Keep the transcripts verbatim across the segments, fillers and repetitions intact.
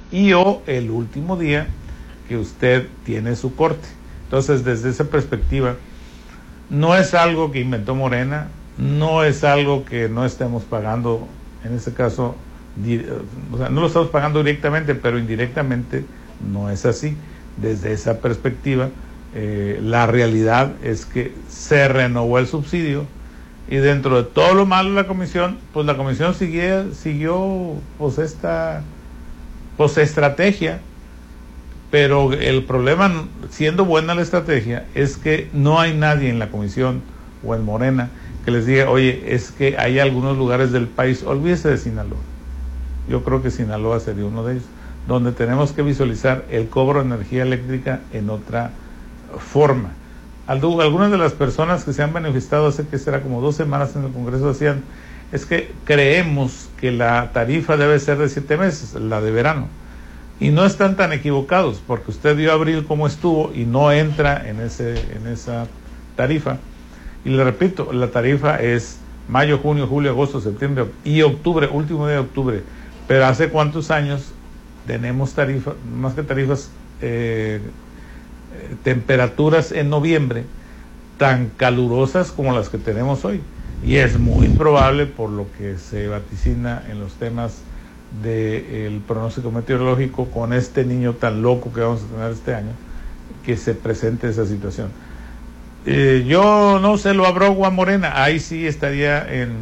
y o el último día que usted tiene su corte. Entonces, desde esa perspectiva, no es algo que inventó Morena, no es algo que no estemos pagando, en este caso, di, o sea, no lo estamos pagando directamente, pero indirectamente no es así. Desde esa perspectiva, eh, la realidad es que se renovó el subsidio y dentro de todo lo malo de la comisión, pues la comisión siguió, siguió pues esta pues estrategia, pero el problema, siendo buena la estrategia, es que no hay nadie en la comisión o en Morena que les diga, oye, es que hay algunos lugares del país, olvídese de Sinaloa, yo creo que Sinaloa sería uno de ellos, donde tenemos que visualizar el cobro de energía eléctrica en otra forma. Algunas de las personas que se han manifestado hace que será como dos semanas en el Congreso decían, es que creemos que la tarifa debe ser de siete meses, la de verano, y no están tan equivocados, porque usted vio abril cómo estuvo y no entra en ese en esa tarifa. Y le repito, la tarifa es mayo, junio, julio, agosto, septiembre y octubre, último día de octubre. Pero ¿hace cuántos años tenemos tarifas, más que tarifas, eh, eh, temperaturas en noviembre tan calurosas como las que tenemos hoy? Y es muy probable, por lo que se vaticina en los temas del pronóstico meteorológico, con este niño tan loco que vamos a tener este año, que se presente esa situación. Eh, yo no se lo abrogo a Morena, ahí sí estaría en,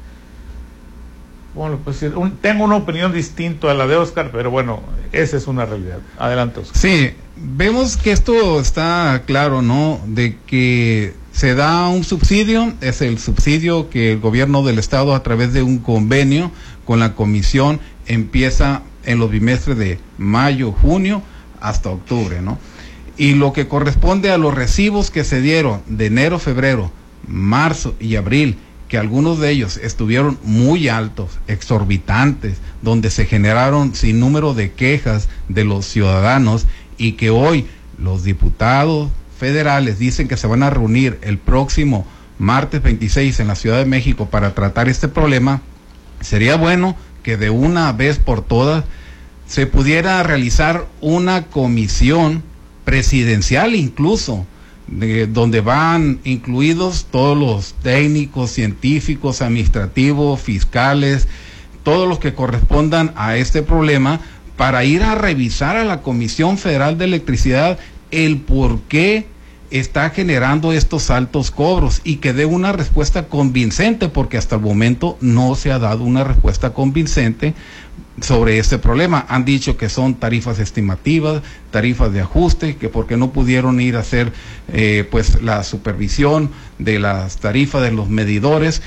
bueno, pues un, tengo una opinión distinta a la de Oscar, pero bueno, esa es una realidad. Adelante, Oscar. Sí, vemos que esto está claro, ¿no? De que se da un subsidio, es el subsidio que el gobierno del estado, a través de un convenio con la comisión, empieza en los bimestres de mayo, junio hasta octubre, ¿no? Y lo que corresponde a los recibos que se dieron de enero, febrero, marzo y abril, que algunos de ellos estuvieron muy altos, exorbitantes, donde se generaron sin número de quejas de los ciudadanos, y que hoy los diputados federales dicen que se van a reunir el próximo martes veintiséis en la Ciudad de México para tratar este problema. Sería bueno que de una vez por todas se pudiera realizar una comisión presidencial, incluso de, donde van incluidos todos los técnicos, científicos, administrativos, fiscales, todos los que correspondan a este problema, para ir a revisar a la Comisión Federal de Electricidad el por qué está generando estos altos cobros, y que dé una respuesta convincente, porque hasta el momento no se ha dado una respuesta convincente sobre este problema. Han dicho que son tarifas estimativas, tarifas de ajuste, que porque no pudieron ir a hacer eh, pues la supervisión de las tarifas de los medidores,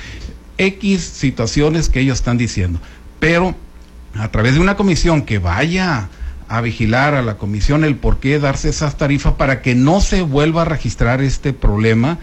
X situaciones que ellos están diciendo. Pero a través de una comisión que vaya a vigilar a la comisión el por qué darse esas tarifas para que no se vuelva a registrar este problema,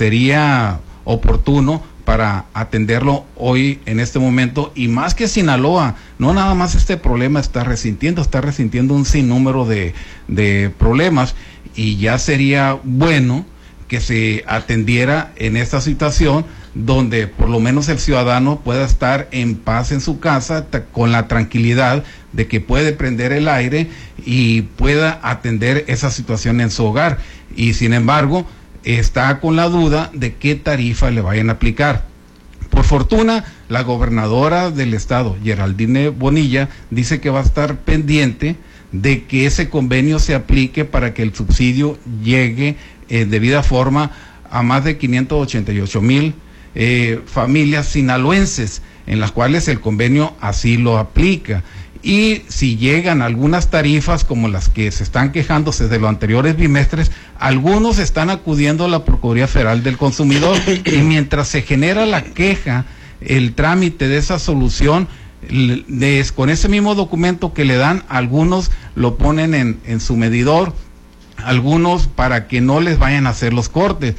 sería oportuno para atenderlo hoy, en este momento. Y más que Sinaloa, no nada más este problema está resintiendo, está resintiendo un sinnúmero de, de problemas, y ya sería bueno que se atendiera en esta situación, donde por lo menos el ciudadano pueda estar en paz en su casa, con la tranquilidad de que puede prender el aire y pueda atender esa situación en su hogar. Y sin embargo, está con la duda de qué tarifa le vayan a aplicar. Por fortuna, la gobernadora del estado, Geraldine Bonilla, dice que va a estar pendiente de que ese convenio se aplique para que el subsidio llegue en debida forma a más de quinientos ochenta y ocho mil eh, familias sinaloenses, en las cuales el convenio así lo aplica. Y si llegan algunas tarifas como las que se están quejándose de los anteriores bimestres, algunos están acudiendo a la Procuraduría Federal del Consumidor, y mientras se genera la queja, el trámite de esa solución, de, con ese mismo documento que le dan, algunos lo ponen en, en su medidor, algunos para que no les vayan a hacer los cortes.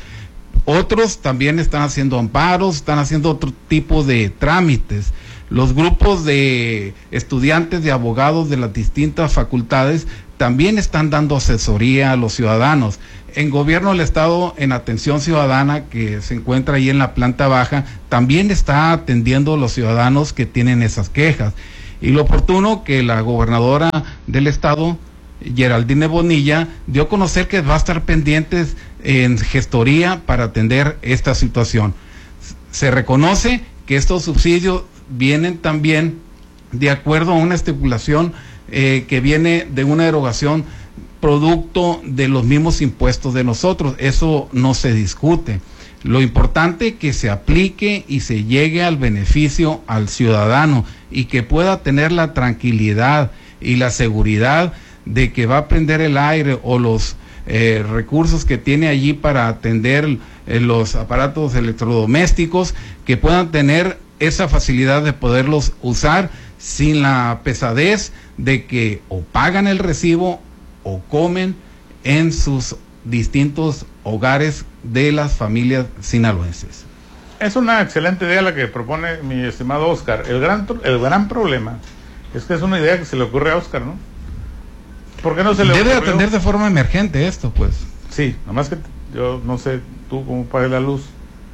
Otros también están haciendo amparos, están haciendo otro tipo de trámites. Los grupos de estudiantes, de abogados de las distintas facultades también están dando asesoría a los ciudadanos. En Gobierno del Estado, en Atención Ciudadana, que se encuentra ahí en la planta baja, también está atendiendo a los ciudadanos que tienen esas quejas. Y lo oportuno que la gobernadora del estado, Geraldine Bonilla, dio a conocer que va a estar pendientes en gestoría para atender esta situación. Se reconoce que estos subsidios vienen también de acuerdo a una estipulación eh, que viene de una erogación producto de los mismos impuestos de nosotros. Eso no se discute. Lo importante es que se aplique y se llegue al beneficio al ciudadano y que pueda tener la tranquilidad y la seguridad de que va a prender el aire o los eh, recursos que tiene allí para atender eh, los aparatos electrodomésticos, que puedan tener esa facilidad de poderlos usar sin la pesadez de que o pagan el recibo o comen en sus distintos hogares de las familias sinaloenses. Es una excelente idea la que propone mi estimado Oscar. El gran, el gran problema es que es una idea que se le ocurre a Oscar, ¿no? ¿Por qué no se le Debe ocurrió? atender de forma emergente esto, pues. Sí, nomás que yo no sé, tú cómo pagas la luz.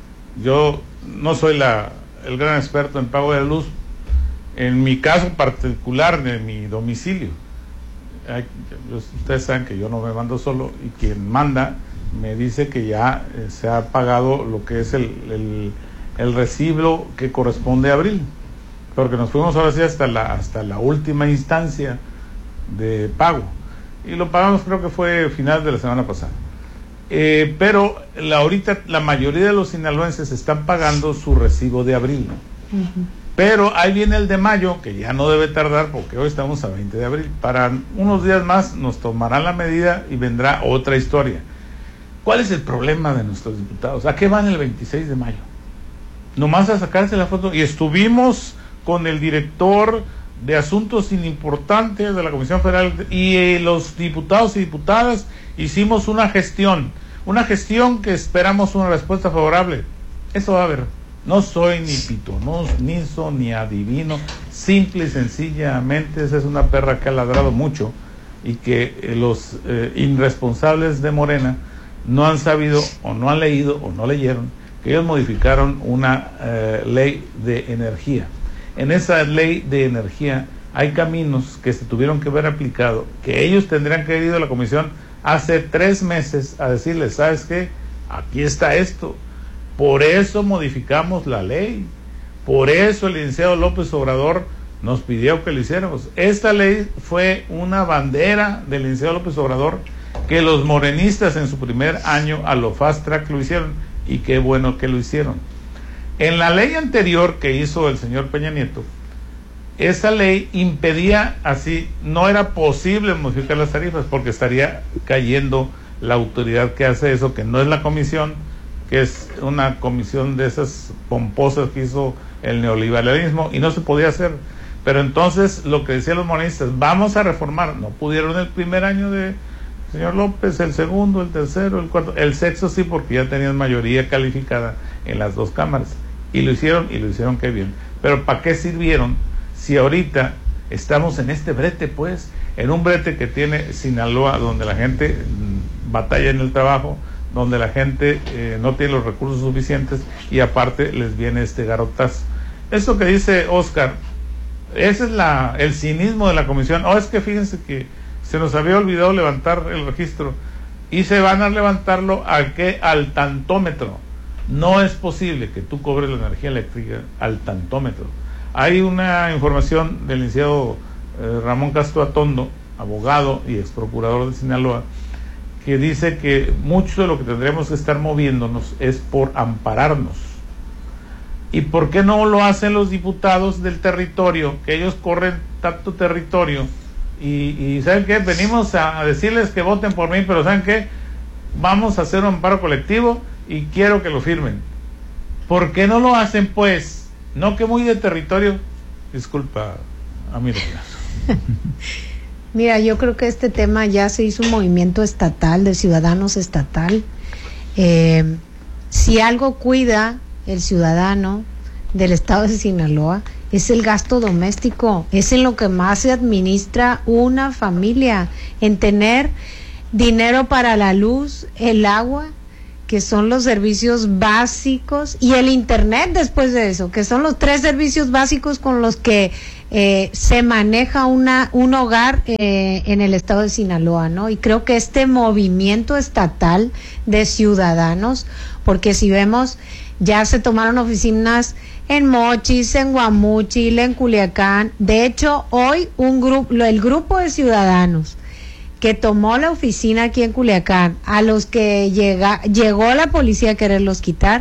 Yo no soy la el gran experto en pago de la luz. En mi caso particular, de mi domicilio, hay, yo, ustedes saben que yo no me mando solo, y quien manda me dice que ya eh, se ha pagado lo que es el, el, el recibo que corresponde a abril, porque nos fuimos ahora sí hasta la, hasta la última instancia de pago, y lo pagamos, creo que fue final de la semana pasada. Eh, pero la, ahorita la mayoría de los sinaloenses están pagando su recibo de abril. Uh-huh. Pero ahí viene el de mayo, que ya no debe tardar, porque hoy estamos a veinte de abril. Para unos días más nos tomarán la medida y vendrá otra historia. ¿Cuál es el problema de nuestros diputados? ¿A qué van el veintiséis de mayo? Nomás a sacarse la foto. Y estuvimos con el director de Asuntos Inimportantes de la Comisión Federal y eh, los diputados y diputadas hicimos una gestión, una gestión que esperamos una respuesta favorable. Eso va a haber. No soy ni pitonizo ni adivino, simple y sencillamente esa es una perra que ha ladrado mucho y que eh, los eh, irresponsables de Morena no han sabido o no han leído o no leyeron que ellos modificaron una eh, ley de energía. En esa ley de energía hay caminos que se tuvieron que ver aplicado, que ellos tendrían que haber ido a la comisión hace tres meses a decirles, ¿sabes qué? Aquí está esto. Por eso modificamos la ley. Por eso el licenciado López Obrador nos pidió que lo hiciéramos. Esta ley fue una bandera del licenciado López Obrador que los morenistas en su primer año a lo fast track lo hicieron, y qué bueno que lo hicieron. En la ley anterior que hizo el señor Peña Nieto, esa ley impedía así, no era posible modificar las tarifas porque estaría cayendo la autoridad que hace eso, que no es la comisión, que es una comisión de esas pomposas que hizo el neoliberalismo, y no se podía hacer. Pero entonces lo que decían los morenistas, vamos a reformar, no pudieron el primer año de señor López, el segundo, el tercero, el cuarto, el sexto sí, porque ya tenían mayoría calificada en las dos cámaras, y lo hicieron, y lo hicieron qué bien. Pero ¿para qué sirvieron si ahorita estamos en este brete, pues, en un brete que tiene Sinaloa, donde la gente mmm, batalla en el trabajo, donde la gente eh, no tiene los recursos suficientes, y aparte les viene este garotazo? Eso que dice Oscar, ese es la, el cinismo de la comisión. Oh, es que fíjense que se nos había olvidado levantar el registro, y se van a levantarlo ¿a qué? Al tantómetro. No es posible que tú cobres la energía eléctrica al tantómetro. Hay una información del licenciado eh, Ramón Castro Atondo, abogado y ex procurador de Sinaloa, que dice que mucho de lo que tendremos que estar moviéndonos es por ampararnos. ¿Y por qué no lo hacen los diputados del territorio? Que ellos corren tanto territorio y, y ¿saben qué? Venimos a, a decirles que voten por mí, pero ¿saben qué? Vamos a hacer un amparo colectivo y quiero que lo firmen. ¿Por qué no lo hacen, pues? No, que muy de territorio. Disculpa, amigo. Mira, yo creo que este tema ya se hizo un movimiento estatal, de ciudadanos estatal. Eh, si algo cuida el ciudadano del estado de Sinaloa, es el gasto doméstico, es en lo que más se administra una familia, en tener dinero para la luz, el agua, que son los servicios básicos, y el internet después de eso, que son los tres servicios básicos con los que eh, se maneja una un hogar eh, en el estado de Sinaloa, ¿no? Y creo que este movimiento estatal de ciudadanos, porque si vemos, ya se tomaron oficinas en Mochis, en Guamúchil, en Culiacán. De hecho, hoy un grupo, el grupo de ciudadanos que tomó la oficina aquí en Culiacán, a los que llega, llegó la policía a quererlos quitar,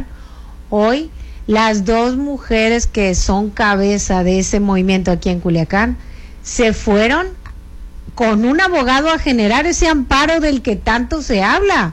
hoy las dos mujeres que son cabeza de ese movimiento aquí en Culiacán se fueron con un abogado a generar ese amparo del que tanto se habla,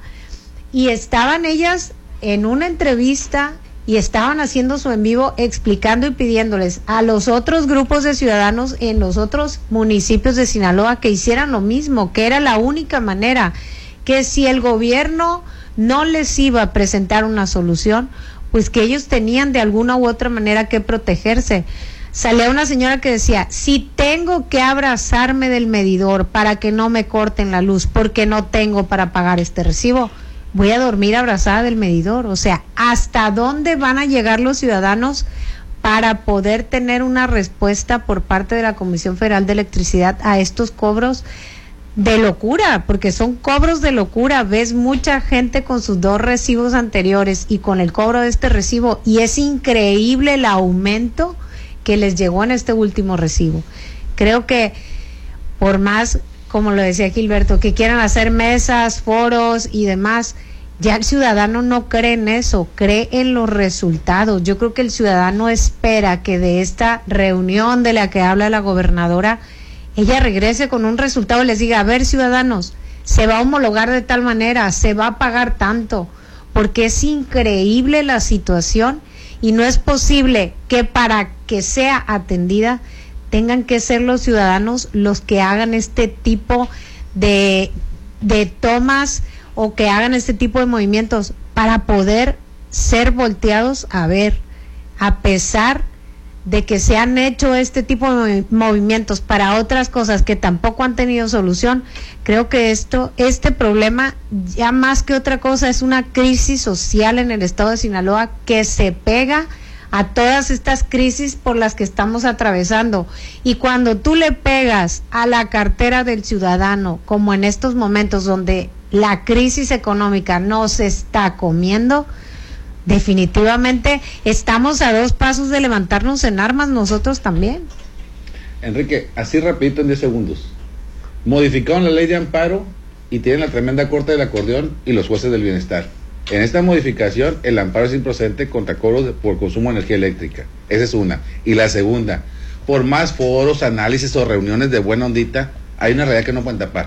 y estaban ellas en una entrevista y estaban haciendo su en vivo explicando y pidiéndoles a los otros grupos de ciudadanos en los otros municipios de Sinaloa que hicieran lo mismo, que era la única manera, que si el gobierno no les iba a presentar una solución, pues que ellos tenían de alguna u otra manera que protegerse. Salía una señora que decía, si tengo que abrazarme del medidor para que no me corten la luz porque no tengo para pagar este recibo, voy a dormir abrazada del medidor. O sea, ¿hasta dónde van a llegar los ciudadanos para poder tener una respuesta por parte de la Comisión Federal de Electricidad a estos cobros de locura? Porque son cobros de locura. Ves mucha gente con sus dos recibos anteriores y con el cobro de este recibo, y es increíble el aumento que les llegó en este último recibo. Creo que por más, como lo decía Gilberto, que quieran hacer mesas, foros y demás, ya el ciudadano no cree en eso, cree en los resultados. Yo creo que el ciudadano espera que de esta reunión de la que habla la gobernadora, ella regrese con un resultado y les diga, a ver, ciudadanos, se va a homologar de tal manera, se va a pagar tanto, porque es increíble la situación y no es posible que para que sea atendida tengan que ser los ciudadanos los que hagan este tipo de, de tomas o que hagan este tipo de movimientos para poder ser volteados a ver, a pesar de que se han hecho este tipo de movimientos para otras cosas que tampoco han tenido solución. Creo que esto, este problema, ya más que otra cosa, es una crisis social en el estado de Sinaloa que se pega a todas estas crisis por las que estamos atravesando. Y cuando tú le pegas a la cartera del ciudadano, como en estos momentos donde la crisis económica nos está comiendo, definitivamente estamos a dos pasos de levantarnos en armas nosotros también. Enrique, así rapidito en diez segundos. Modificaron la ley de amparo y tienen la tremenda corte del acordeón y los jueces del bienestar. En esta modificación, el amparo es improcedente contra cobros de, por consumo de energía eléctrica. Esa es una. Y la segunda, por más foros, análisis o reuniones de buena ondita, hay una realidad que no pueden tapar.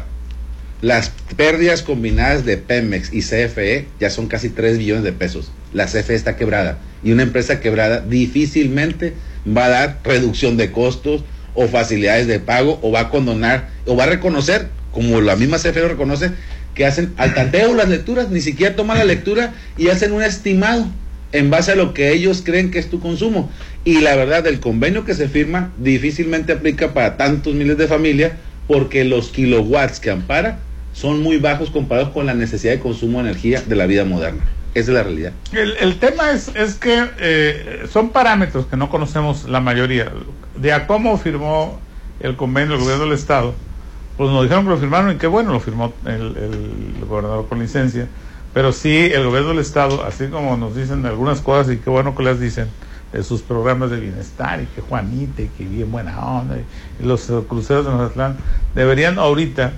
Las pérdidas combinadas de Pemex y C F E ya son casi tres billones de pesos. La C F E está quebrada. Y una empresa quebrada difícilmente va a dar reducción de costos o facilidades de pago, o va a condonar, o va a reconocer, como la misma C F E lo reconoce, que hacen al tanteo las lecturas, ni siquiera toman la lectura y hacen un estimado en base a lo que ellos creen que es tu consumo. Y la verdad, el convenio que se firma difícilmente aplica para tantos miles de familias, porque los kilowatts que ampara son muy bajos comparados con la necesidad de consumo de energía de la vida moderna. Esa es la realidad. El, el tema es, es que eh, son parámetros que no conocemos la mayoría. De a cómo firmó el convenio del gobierno del estado, pues nos dijeron que lo firmaron y qué bueno, lo firmó el, el gobernador con licencia, pero sí el gobierno del estado, así como nos dicen algunas cosas y qué bueno que las dicen, de sus programas de bienestar y que Juanita y que bien buena onda y, y los uh, cruceros de Mazatlán, deberían ahorita,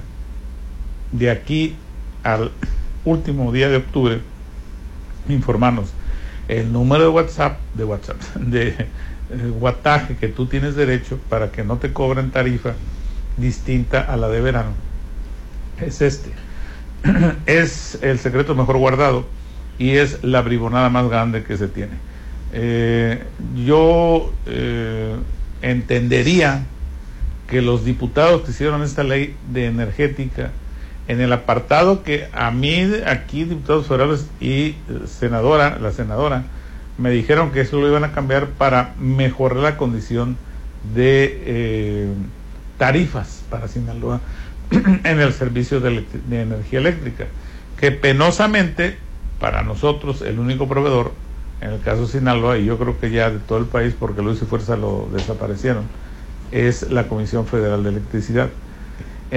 de aquí al último día de octubre, informarnos el número de WhatsApp, de WhatsApp, de eh, guataje que tú tienes derecho para que no te cobren tarifa distinta a la de verano. Es este. Es el secreto mejor guardado y es la bribonada más grande que se tiene. Eh, yo eh, entendería que los diputados que hicieron esta ley de energética, en el apartado que a mí aquí diputados federales y senadora, la senadora, me dijeron que eso lo iban a cambiar para mejorar la condición de eh, tarifas para Sinaloa en el servicio de, de energía eléctrica, que penosamente para nosotros el único proveedor, en el caso de Sinaloa, y yo creo que ya de todo el país, porque Luz y Fuerza lo desaparecieron, es la Comisión Federal de Electricidad.